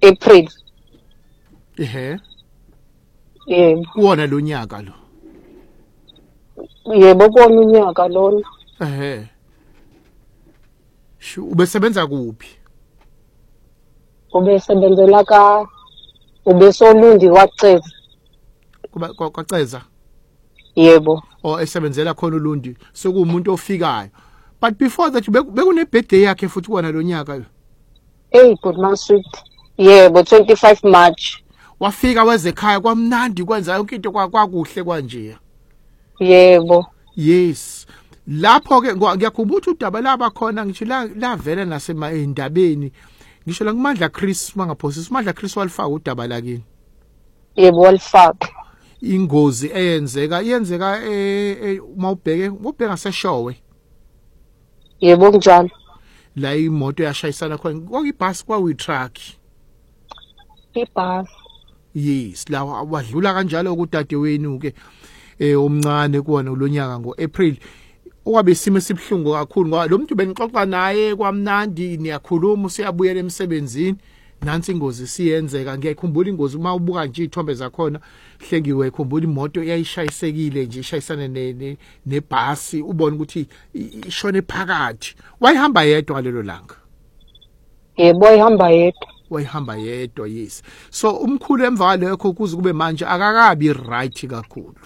April. Yebo. Kuwona lo nyaka lo. Yebo kuwona unyaka lona. Ubesebenza kuphi? Ubesebenzela ubesolundi kwaCeza. KwaCeza? Yebo. Esebenzela khona uLundi sekuumuntu ofikayo. But before that bekune birthday yakhe futhi kuwona lo nyaka lo. Good man sweet. Yebo 25 March. Wafika weze ekhaya kwamnandi kwenza yonke into kwakuhle kanje. Yebo. Yes. Lapho ke ngiyakhumbula ukuthi udaba laba khona ngisho la vele nasema endabeni. Ngisho la kuMandla Chris mangaphosisa uMandla Chris walifaka udaba lakini. Yebo walifaka. Ingozi yenzeka uma ubheka seshowe. Yebo kunjalo. La imoto yashayisana khona kwakuyibhasi kwakuyitruck. Ibhasi. Yes, la wadlula kanjalo ukudadewenu ke omncane kuwona lonyaka ngoApril. Okwabe isimo esibhlungu kakhulu ngoba lo muntu benixoxa naye kwamnandi niyakhuluma usiyabuyela emsebenzini nansi ingozi siyenzeka ngiyakhumbula ingozi uma ubuka nje ithombe zakhona hlengiwe ikhumbula imoto eyayishayisekile nje ishayisana nebhasi ubone ukuthi ishone phakathi wayihamba yedwa lelo langa. Yebo wayihamba yedwa yes. So umkhulu emva lokho kuze kube manje akakabi right kakhulu.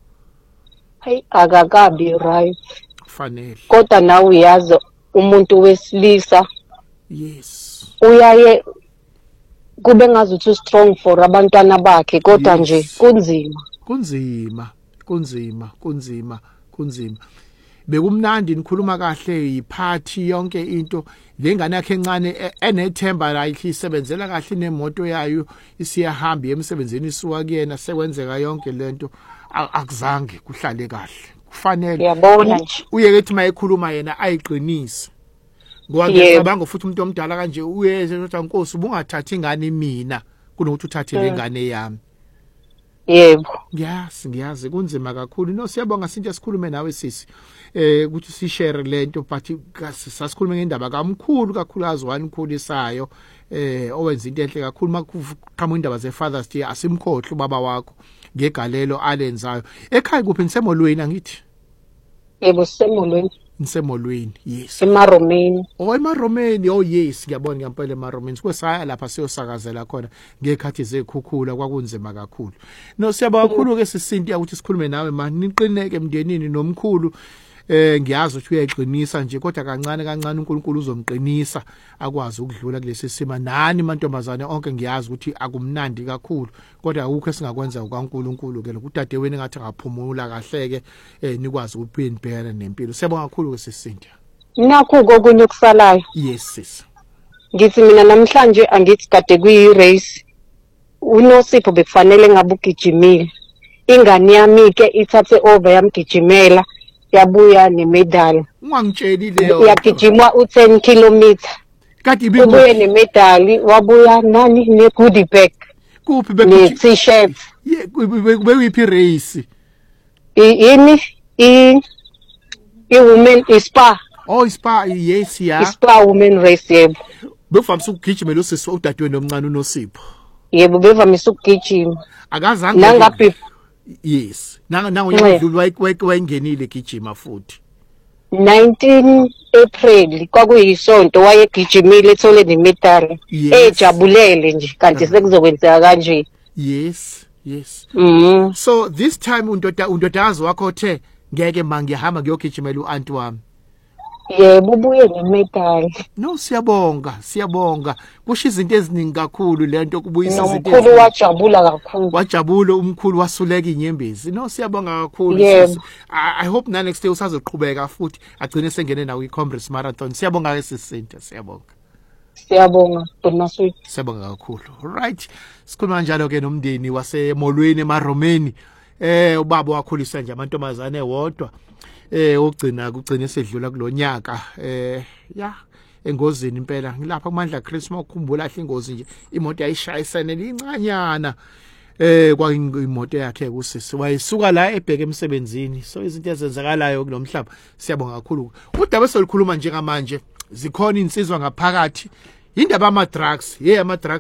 Akakabi right. Fanele. Kodwa nawe uyazi umuntu wesilisa. Yes. Uyaye kube ngazuthi strong for abantwana bakhe kodwa nje kunzima. Bekumnandi nikhuluma kahle iphathi yonke into lengane yakhe encane enethemba like isebenzela kahle nemoto yayo isiyahamba emsebenzini isuka kuyena sekwenzeka yonke lento akuzange kuhlale kahle. Kufanele yabona nje uyekethi mayekhuluma yena ayiqinise. Ngoba ngiyacabanga futhi umuntu omdala kanje uyeze ukuthi Nkosi ubungathathi ingane mina kunokuthi uthathe lengane yami. Yebo. Ngiyazi kunzima kakhulu. No siyabonga sinje sikhulume nawe sisi. Ukuthi sishare lento but sasikhulume ngendaba kaMkhulu kakhulukazi wanikhulisayo owenza into enhle kakhulu makuqhamuka indaba zeFathers Day asimkhohle ubaba wakho ngegalelo alenzayo. Ekhaya kuphi nisemolweni angithi? Yebo semolweni. Nisemolweni yes. eMaromeni. eMaromeni yes ngiyabona ngempela eMaromeni kwesaya lapha siyosakazela khona ngekhathi zekhukhula kwakunzima kakhulu. No siyabonga kakhulu ke sisinti ukuthi sikhulume nawe manje niqineke emndenini nomkhulu ngiyazi ukuthi uyayiqinisa nje kodwa kancane uNkulunkulu uzomqinisa akwazi ukudlula kulesi sima nani mantombazane onke ngiyazi ukuthi akumnandi kakhulu kodwa akukho esingakwenza ukaNkulunkulu ke lokudadewenu ngathi ngaphumula kahleke nikwazi ukuphila nibhekana nempilo. Siyabonga kakhulu ke sisinti. Nakho kokunye kusalayo. Yes sis. Ngithi mina namhlanje angithi kade kuyi-race. UNosipho bekufanele ngabe ugijimile. Ingane yami ke ithathe over yamgijimela yabuya nemedal. Ungangitsheli leyo. Yagijimwa u10 km. Kade ubuye nemedal wabuya nani ne-goodie bag. Kuphi ne-t-shirt. Bekuyiphi race? Yini i-women ispa. Ispa yes ya. Ispa women race yebo. Bevamise ukugijimela usisi udadewenu omncane uNosipho. Yebo bevamise ukugijima. Akazange nangapi. Yes. Nangu yadlula wayingenile gijima futhi. 19 April kwakuyisonto wayegijimile ethole nemedal. Ejabulele nje kanti sekuzokwenzeka kanje. Yes. So this time undodazi wakho othe ngeke mangihamba ngiyogijimela uanti wami. Yebo ubuye nemedal. No siyabonga kusho izinto eziningi kakhulu lento kubuyisa izinto umkhulu wajabula kakhulu. Wajabula umkhulu wasuleka inyembezi. No siyabonga kakhulu. I hope next day usazoqhubeka futhi agcine sengene nawo iCongress Marathon. Siyabonga ke sisinta siyabonga Bonasweet. Siyabonga kakhulu. Right. Sikhuluma njalo ke nomndeni waseMolweni eMaromeni. Ubaba wakhuliswa nje amantombazane wodwa. Kugcina sedlula kulonyaka engozini impela ngilapha kuMandla Chris ukukhumbula kahle ingozi nje imoto yayishayisene lincanyana kwakuyimoto yakhe kusisi wayisuka la ebheke emsebenzini so izinto ezenzakalayo kulomhlaba siyabonga kakhulu udaba esolikhuluma njengamanje zikhona insizwa ngaphakathi indaba ama drugs ama drugs